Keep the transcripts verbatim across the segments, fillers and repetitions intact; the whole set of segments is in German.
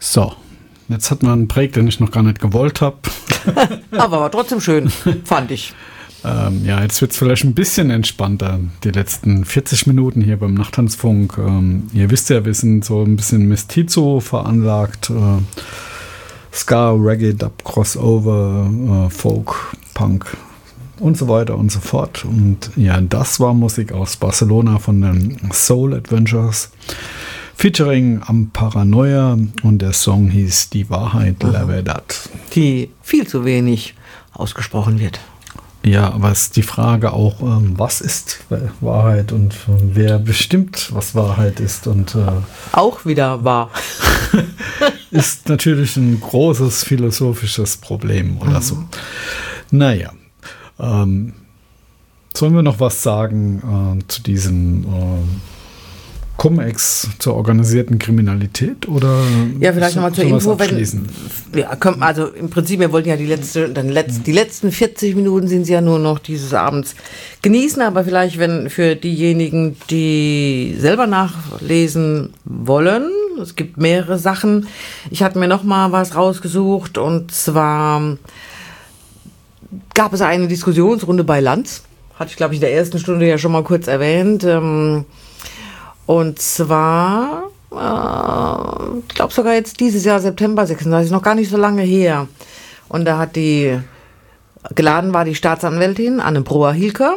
So, jetzt hat man einen Break, den ich noch gar nicht gewollt habe. Aber war trotzdem schön, fand ich. ähm, ja, jetzt wird es vielleicht ein bisschen entspannter, die letzten vierzig Minuten hier beim Nachttanzfunk. Ähm, ihr wisst ja, wir sind so ein bisschen Mestizo veranlagt. Äh, Ska, Reggae, Dub, Crossover, äh, Folk, Punk und so weiter und so fort. Und ja, das war Musik aus Barcelona von den Soul Adventures. Featuring am Paranoia und der Song hieß Die Wahrheit, La Verdad. Die viel zu wenig ausgesprochen wird. Ja, aber es ist die Frage auch, ähm, was ist Wahrheit und äh, wer bestimmt, was Wahrheit ist. Und äh, auch wieder wahr. Ist natürlich ein großes philosophisches Problem oder mhm. so. Naja, ähm, sollen wir noch was sagen äh, zu diesem äh, Cum-Ex zur organisierten Kriminalität oder ja, vielleicht nochmal zur Info, wenn, ja, komm, also im Prinzip, wir wollten ja die letzte, dann letzt, die letzten vierzig Minuten sind sie ja nur noch dieses Abends genießen, aber vielleicht, wenn für diejenigen, die selber nachlesen wollen, es gibt mehrere Sachen. Ich hatte mir noch mal was rausgesucht und zwar gab es eine Diskussionsrunde bei Lanz, hatte ich glaube ich in der ersten Stunde ja schon mal kurz erwähnt. Ähm, Und zwar, äh, ich glaube sogar jetzt dieses Jahr, September sechsunddreißig, noch gar nicht so lange her. Und da hat die, geladen war die Staatsanwältin Anne Broer-Hilker.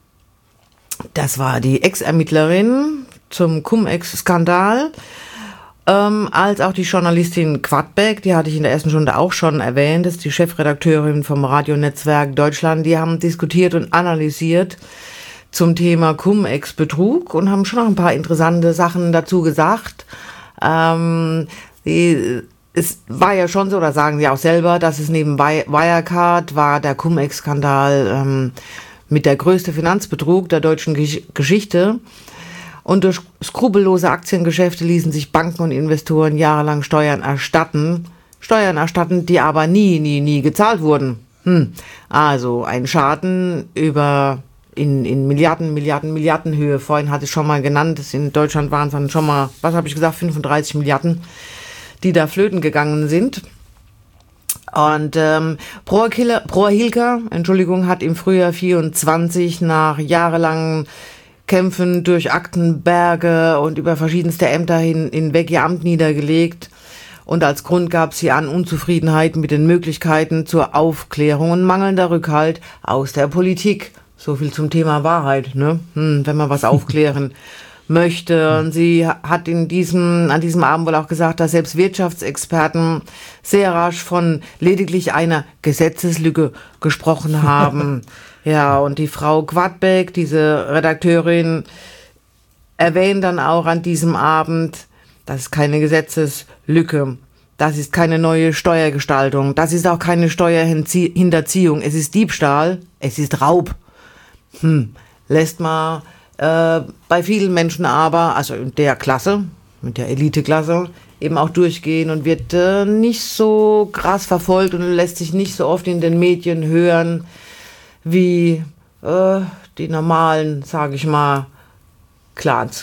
Das war die Ex-Ermittlerin zum Cum-Ex-Skandal. Ähm, als auch die Journalistin Quadbeck, die hatte ich in der ersten Stunde auch schon erwähnt, das ist die Chefredakteurin vom Radionetzwerk Deutschland. Die haben diskutiert und analysiert zum Thema Cum-Ex-Betrug und haben schon noch ein paar interessante Sachen dazu gesagt. Ähm, die, es war ja schon so, oder sagen sie auch selber, dass es neben Wirecard war der Cum-Ex-Skandal ähm, mit der größte Finanzbetrug der deutschen Gesch- Geschichte. Und durch skrupellose Aktiengeschäfte ließen sich Banken und Investoren jahrelang Steuern erstatten. Steuern erstatten, die aber nie, nie, nie gezahlt wurden. Hm. Also ein Schaden über In, in Milliarden, Milliarden, Milliardenhöhe. Vorhin hatte ich schon mal genannt, in Deutschland waren es dann schon mal, was habe ich gesagt, fünfunddreißig Milliarden, die da flöten gegangen sind. Und ähm, Broer-Hilker, Entschuldigung, hat im Frühjahr vierundzwanzig nach jahrelangen Kämpfen durch Aktenberge und über verschiedenste Ämter hin, hinweg ihr Amt niedergelegt. Und als Grund gab sie an Unzufriedenheit mit den Möglichkeiten zur Aufklärung und mangelnder Rückhalt aus der Politik. So viel zum Thema Wahrheit, ne? Hm, wenn man was aufklären möchte. Und sie hat in diesem, an diesem Abend wohl auch gesagt, dass selbst Wirtschaftsexperten sehr rasch von lediglich einer Gesetzeslücke gesprochen haben. Ja, und die Frau Quadbeck, diese Redakteurin, erwähnt dann auch an diesem Abend, das ist keine Gesetzeslücke. Das ist keine neue Steuergestaltung. Das ist auch keine Steuerhinterziehung. Es ist Diebstahl. Es ist Raub. Hm, lässt man äh, bei vielen Menschen aber, also in der Klasse, mit der Eliteklasse, eben auch durchgehen und wird äh, nicht so krass verfolgt und lässt sich nicht so oft in den Medien hören wie äh, die normalen, sage ich mal, Clans.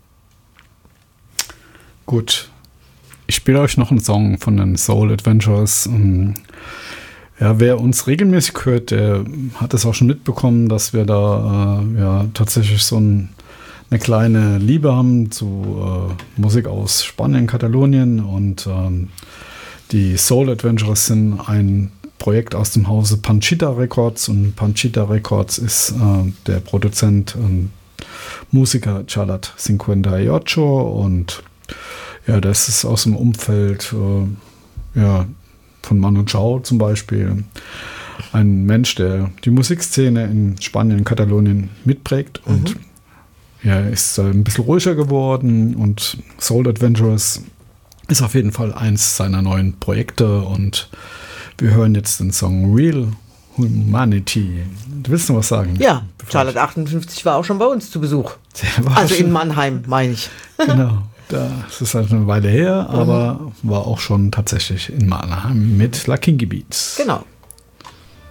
Gut, ich spiele euch noch einen Song von den Soul Adventures. Ja, wer uns regelmäßig hört, der hat es auch schon mitbekommen, dass wir da äh, ja tatsächlich so ein, eine kleine Liebe haben zu äh, Musik aus Spanien, Katalonien. Und ähm, die Soul Adventures sind ein Projekt aus dem Hause Panchita Records. Und Panchita Records ist äh, der Produzent und Musiker Chalat achtundcinquantiocho. Und ja, das ist aus dem Umfeld äh, ja, von Manu Chao zum Beispiel, ein Mensch, der die Musikszene in Spanien, Katalonien mitprägt und mhm. ja, ist ein bisschen ruhiger geworden und Soul Adventures ist auf jeden Fall eins seiner neuen Projekte und wir hören jetzt den Song Real Humanity. Du willst noch was sagen? Ja, Charlotte achtundfünfzig war auch schon bei uns zu Besuch. Also in Mannheim, meine ich. Genau. Das ist halt eine Weile her, aber mhm. war auch schon tatsächlich in Mannheim mit La Kingy Beats. Genau.